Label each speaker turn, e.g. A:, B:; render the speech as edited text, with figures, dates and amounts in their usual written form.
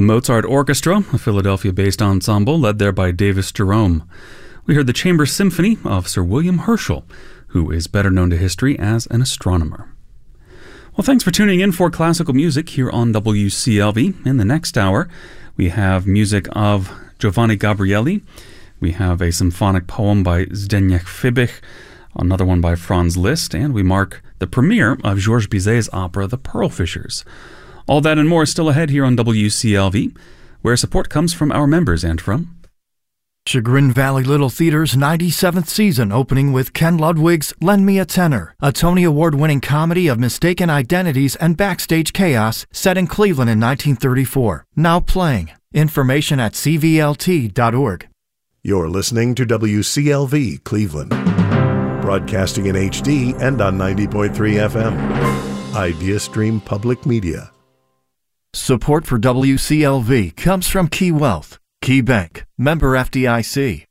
A: The Mozart Orchestra, a Philadelphia-based ensemble led there by Davis Jerome. We heard the Chamber Symphony of Sir William Herschel, who is better known to history as an astronomer. Well, thanks for tuning in for classical music here on WCLV. In the next hour, we have music of Giovanni Gabrieli. We have a symphonic poem by Zdeněk Fibich, another one by Franz Liszt, and we mark the premiere of Georges Bizet's opera The Pearl Fishers. All that and more is still ahead here on WCLV, where support comes from our members and from
B: Chagrin Valley Little Theater's 97th season, opening with Ken Ludwig's Lend Me a Tenor, a Tony Award-winning comedy of mistaken identities and backstage chaos set in Cleveland in 1934. Now playing. Information at cvlt.org.
C: You're listening to WCLV Cleveland, broadcasting in HD and on 90.3 FM. IdeaStream Public Media.
B: Support for WCLV comes from Key Wealth, Key Bank, member FDIC.